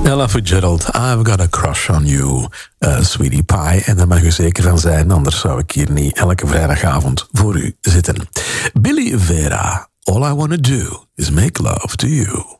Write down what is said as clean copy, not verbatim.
Ella Fitzgerald, I've got a crush on you, sweetie pie. En daar mag u zeker van zijn, anders zou ik hier niet elke vrijdagavond voor u zitten. Billy Vera, all I wanna do is make love to you.